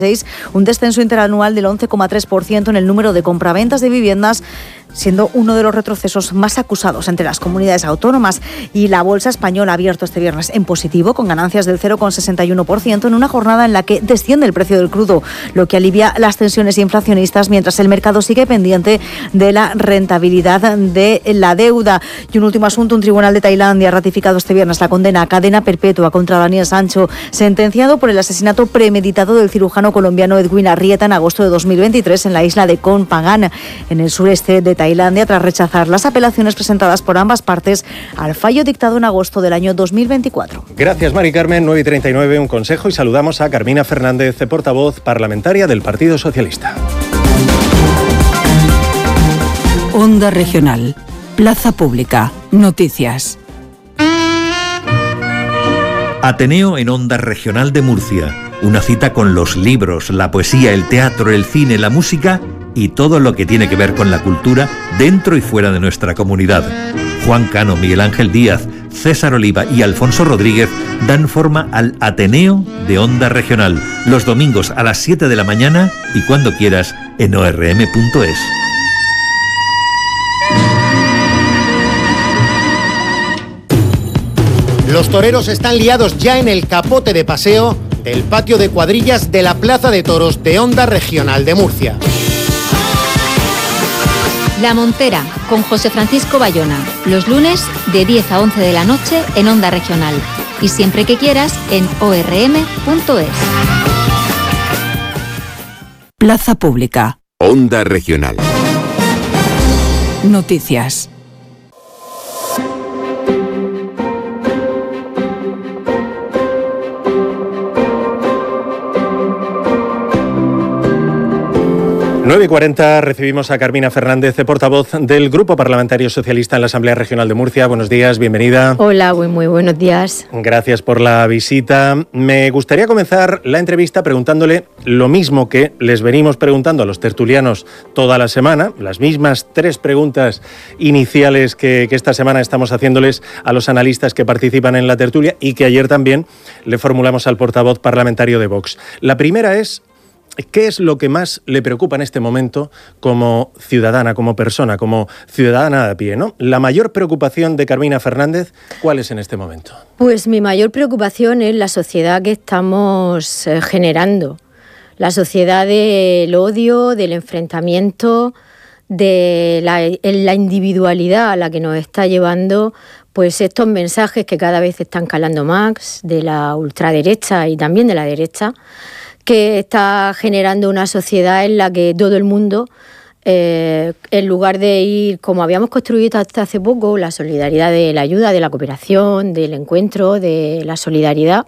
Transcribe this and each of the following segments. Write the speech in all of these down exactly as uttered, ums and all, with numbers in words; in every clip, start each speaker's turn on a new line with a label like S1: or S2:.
S1: Un descenso interanual del once coma tres por ciento en el número de compraventas de viviendas, siendo uno de los retrocesos más acusados entre las comunidades autónomas. Y la bolsa española ha abierto este viernes en positivo, con ganancias del cero coma sesenta y uno por ciento en una jornada en la que desciende el precio del crudo, lo que alivia las tensiones inflacionistas, mientras el mercado sigue pendiente de la rentabilidad de la deuda. Y un último asunto: un tribunal de Tailandia ha ratificado este viernes la condena a cadena perpetua contra Daniel Sancho, sentenciado por el asesinato premeditado del cirujano colombiano Edwin Arrieta en agosto de dos mil veintitrés en la isla de Koh Phangan, en el sureste de Tailandia, tras rechazar las apelaciones presentadas por ambas partes al fallo dictado en agosto del año dos mil veinticuatro.
S2: Gracias, Mari Carmen. nueve y treinta y nueve, un consejo, y saludamos a Carmina Fernández, portavoz parlamentaria del Partido Socialista.
S3: Onda Regional, Plaza Pública, Noticias.
S4: Ateneo en Onda Regional de Murcia. Una cita con los libros, la poesía, el teatro, el cine, la música y todo lo que tiene que ver con la cultura dentro y fuera de nuestra comunidad. Juan Cano, Miguel Ángel Díaz, César Oliva y Alfonso Rodríguez dan forma al Ateneo de Onda Regional, los domingos a las siete de la mañana y cuando quieras en o erre eme punto es.
S5: Los toreros están liados ya en el capote de paseo del patio de cuadrillas de la Plaza de Toros de Onda Regional de Murcia.
S6: La Montera, con José Francisco Bayona, los lunes de diez a once de la noche en Onda Regional y siempre que quieras en o erre eme punto es.
S3: Plaza Pública.
S7: Onda Regional.
S3: Noticias.
S2: nueve y cuarenta, recibimos a Carmina Fernández, portavoz del Grupo Parlamentario Socialista en la Asamblea Regional de Murcia. Buenos días, bienvenida.
S8: Hola, muy, muy buenos días.
S2: Gracias por la visita. Me gustaría comenzar la entrevista preguntándole lo mismo que les venimos preguntando a los tertulianos toda la semana, las mismas tres preguntas iniciales que, que esta semana estamos haciéndoles a los analistas que participan en la tertulia y que ayer también le formulamos al portavoz parlamentario de Vox. La primera es: ¿qué es lo que más le preocupa en este momento como ciudadana, como persona, como ciudadana de a pie, ¿no? La mayor preocupación de Carmina Fernández, ¿cuál es en este momento?
S8: Pues mi mayor preocupación es la sociedad que estamos eh, generando. La sociedad del odio, del enfrentamiento, de la, la individualidad a la que nos está llevando pues estos mensajes que cada vez están calando más, de la ultraderecha y también de la derecha, que está generando una sociedad en la que todo el mundo, eh, en lugar de ir como habíamos construido hasta hace poco, la solidaridad de la ayuda, de la cooperación, del encuentro, de la solidaridad,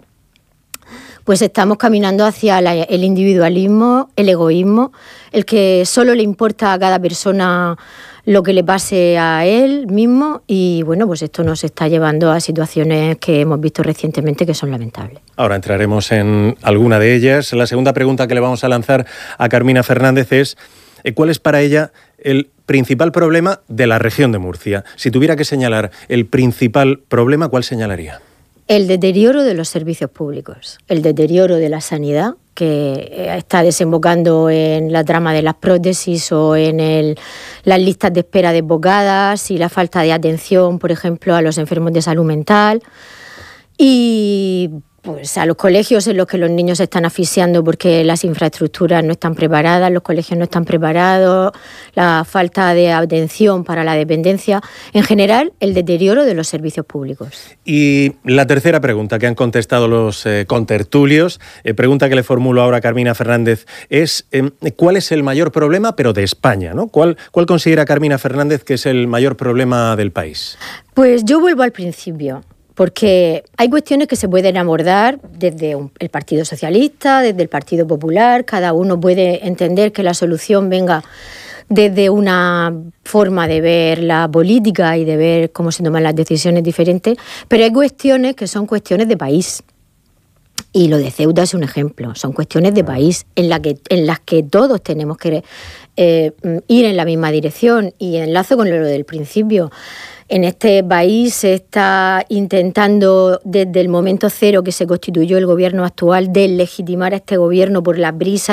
S8: pues estamos caminando hacia la, el individualismo, el egoísmo, el que solo le importa a cada persona lo que le pase a él mismo, y bueno, pues esto nos está llevando a situaciones que hemos visto recientemente que son lamentables.
S2: Ahora entraremos en alguna de ellas. La segunda pregunta que le vamos a lanzar a Carmina Fernández es: ¿cuál es para ella el principal problema de la región de Murcia? Si tuviera que señalar el principal problema, ¿cuál señalaría?
S8: El deterioro de los servicios públicos, el deterioro de la sanidad, que está desembocando en la trama de las prótesis o en el, las listas de espera desbocadas, y la falta de atención, por ejemplo, a los enfermos de salud mental, y pues a los colegios en los que los niños se están asfixiando porque las infraestructuras no están preparadas, los colegios no están preparados, la falta de atención para la dependencia, en general el deterioro de los servicios públicos.
S2: Y la tercera pregunta que han contestado los eh, contertulios, eh, pregunta que le formulo ahora a Carmina Fernández, es eh, ¿cuál es el mayor problema, pero de España, ¿no? ¿Cuál, ¿Cuál considera Carmina Fernández que es el mayor problema del país?
S8: Pues yo vuelvo al principio, porque hay cuestiones que se pueden abordar desde un, el Partido Socialista, desde el Partido Popular. Cada uno puede entender que la solución venga desde una forma de ver la política y de ver cómo se toman las decisiones diferentes, pero hay cuestiones que son cuestiones de país. Y lo de Ceuta es un ejemplo. Son cuestiones de país en, la que, en las que todos tenemos que eh, ir en la misma dirección. Y enlazo con lo del principio. En este país se está intentando, desde el momento cero que se constituyó el gobierno actual, deslegitimar a este gobierno por la brisa